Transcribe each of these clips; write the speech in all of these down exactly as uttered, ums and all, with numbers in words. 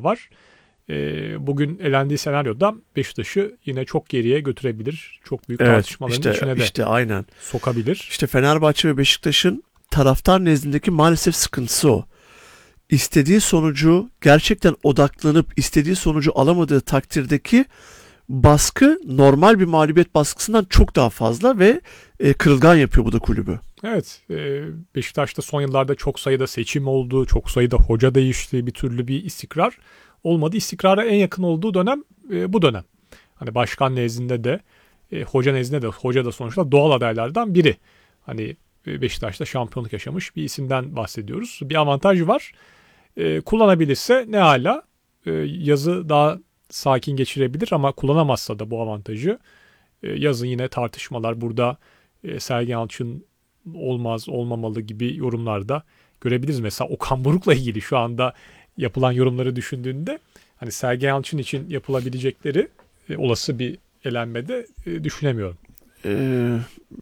var. E, bugün elendiği senaryoda Beşiktaş'ı yine çok geriye götürebilir. Çok büyük evet, tartışmaların işte, içine de işte, aynen. sokabilir. İşte Fenerbahçe ve Beşiktaş'ın taraftar nezdindeki maalesef sıkıntısı o. İstediği sonucu gerçekten odaklanıp istediği sonucu alamadığı takdirdeki baskı normal bir mağlubiyet baskısından çok daha fazla ve e, kırılgan yapıyor bu da kulübü. Evet, e, Beşiktaş'ta son yıllarda çok sayıda seçim oldu, çok sayıda hoca değişti, bir türlü bir istikrar olmadı. İstikrara en yakın olduğu dönem e, bu dönem. Hani başkan nezdinde de, e, hoca nezdinde de, hoca da sonuçta doğal adaylardan biri. Hani e, Beşiktaş'ta şampiyonluk yaşamış bir isimden bahsediyoruz. Bir avantajı var. E, kullanabilirse ne hala e, yazı daha sakin geçirebilir ama kullanamazsa da bu avantajı e, yazın yine tartışmalar burada e, Sergen Yalçın olmaz olmamalı gibi yorumlarda görebiliriz. Mesela Okan Buruk'la ilgili şu anda yapılan yorumları düşündüğünde hani Sergen Yalçın için yapılabilecekleri e, olası bir elenmede e, düşünemiyorum. Ee,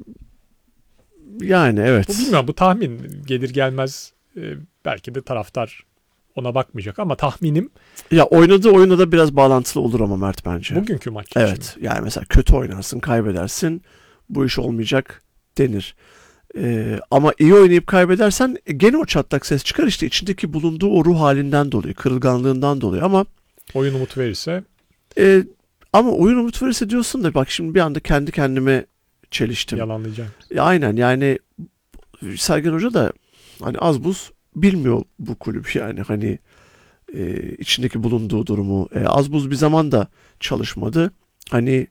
yani evet. Bu bilmiyorum, bu tahmin gelir gelmez e, belki de taraftar ona bakmayacak ama tahminim. Ya oynadığı oyuna da biraz bağlantılı olur ama Mert bence. Bugünkü maç için. Evet. Yani mesela kötü oynarsın, kaybedersin. Bu iş olmayacak denir. Ee, ama iyi oynayıp kaybedersen gene o çatlak ses çıkar, işte içindeki bulunduğu o ruh halinden dolayı, kırılganlığından dolayı. Ama oyun umut verirse e, ama oyun umut verirse diyorsun da bak şimdi bir anda kendi kendime çeliştim. yalanlayacağım. Ya aynen, yani Sergen Hoca da hani az buz bilmiyor bu kulüp, yani hani e, içindeki bulunduğu durumu e, az buz bir zaman da çalışmadı. Hani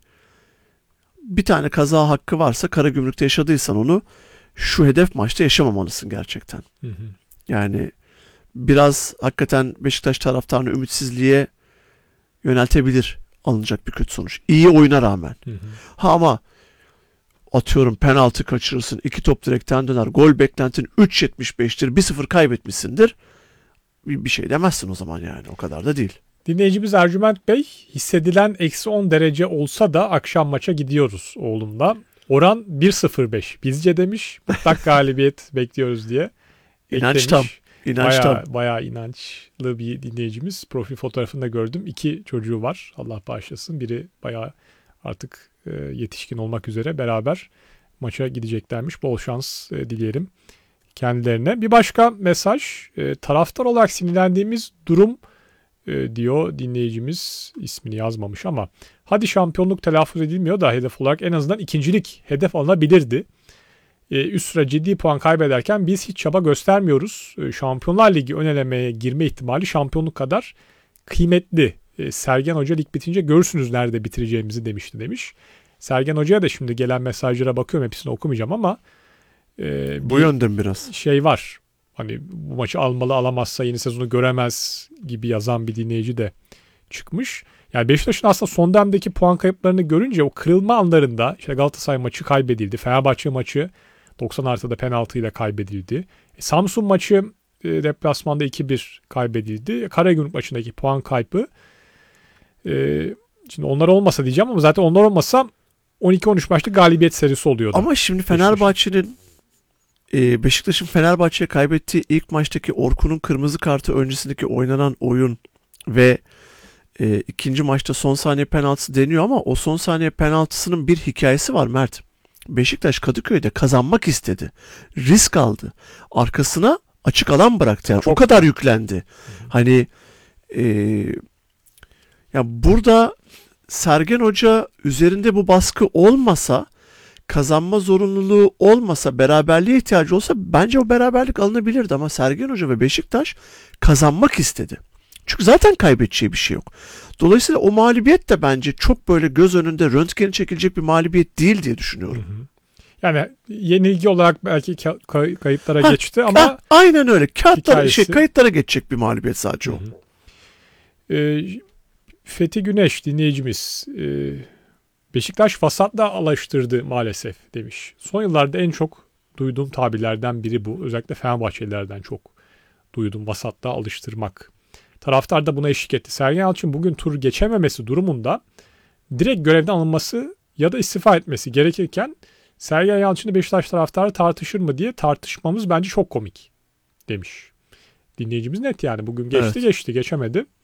bir tane kaza hakkı varsa, Karagümrük'te yaşadıysan onu şu hedef maçta yaşamamalısın gerçekten. Hı hı. Yani biraz hakikaten Beşiktaş taraftarını ümitsizliğe yöneltebilir alınacak bir kötü sonuç. İyi oyuna rağmen. Hı hı. Ha ama atıyorum penaltı kaçırırsın, iki top direkten döner, gol beklentin üç yetmiş beştir, bir sıfır kaybetmişsindir. Bir, bir şey demezsin o zaman, yani o kadar da değil. Dinleyicimiz Ercüment Bey, hissedilen eksi on derece olsa da akşam maça gidiyoruz oğlumla. Oran bir sıfır beş bizce demiş. Mutlak galibiyet bekliyoruz diye İnanç eklemiş. tam. İnanç tam. Bayağı, bayağı inançlı bir dinleyicimiz. Profil fotoğrafında gördüm. İki çocuğu var. Allah bağışlasın. Biri bayağı artık e, yetişkin olmak üzere beraber maça gideceklermiş. Bol şans e, dileyelim kendilerine. Bir başka mesaj. E, taraftar olarak sinirlendiğimiz durum e, diyor dinleyicimiz, ismini yazmamış ama hadi şampiyonluk telaffuz edilmiyor da hedef olarak en azından ikincilik hedef alınabilirdi. E, üst sıra ciddi puan kaybederken biz hiç çaba göstermiyoruz. E, Şampiyonlar Ligi ön elemeye girme ihtimali şampiyonluk kadar kıymetli. E, Sergen Hoca lig bitince görürsünüz nerede bitireceğimizi demişti demiş. Sergen Hoca'ya da şimdi gelen mesajlara bakıyorum, hepsini okumayacağım ama e, bu yönden biraz şey var. Hani bu maçı almalı, alamazsa yeni sezonu göremez gibi yazan bir dinleyici de çıkmış. Yani Beşiktaş'ın aslında son dönemdeki puan kayıplarını görünce o kırılma anlarında işte Galatasaray maçı kaybedildi. Fenerbahçe maçı doksan artıda penaltıyla kaybedildi. E, Samsun maçı e, deplasmanda iki bir kaybedildi. Karagümrük maçındaki puan kaybı. E, şimdi onlar olmasa diyeceğim ama zaten onlar olmasa on iki on üç maçlık galibiyet serisi oluyordu. Ama şimdi Fenerbahçe'nin e, Beşiktaş'ın Fenerbahçe'ye kaybettiği ilk maçtaki Orkun'un kırmızı kartı öncesindeki oynanan oyun ve e, ikinci maçta son saniye penaltısı deniyor ama o son saniye penaltısının bir hikayesi var Mert. Beşiktaş Kadıköy'de kazanmak istedi. Risk aldı. Arkasına açık alan bıraktı. Yani o kadar yüklendi. Hı-hı. Hani e, ya burada Sergen Hoca üzerinde bu baskı olmasa, kazanma zorunluluğu olmasa, beraberliğe ihtiyacı olsa bence o beraberlik alınabilirdi ama Sergen Hoca ve Beşiktaş kazanmak istedi. Çünkü zaten kaybedeceği bir şey yok. Dolayısıyla o mağlubiyet de bence çok böyle göz önünde röntgeni çekilecek bir mağlubiyet değil diye düşünüyorum. Hı hı. Yani yenilgi olarak belki kay- kayıtlara ha, geçti ama ha, aynen öyle. Kağıtlara, şey, kayıtlara geçecek bir mağlubiyet sadece o. Ee, Fethi Güneş dinleyicimiz, e, Beşiktaş vasatla alıştırdı maalesef demiş. Son yıllarda en çok duyduğum tabirlerden biri bu. Özellikle Fenerbahçelilerden çok duydum, vasatla alıştırmak. Taraftar da buna eşlik etti. Sergen Yalçın bugün tur geçememesi durumunda direkt görevden alınması ya da istifa etmesi gerekirken Sergen Yalçın'ı Beşiktaş taraftarı tartışır mı diye tartışmamız bence çok komik demiş. Dinleyicimiz net yani. Bugün geçti evet. geçti geçemedi.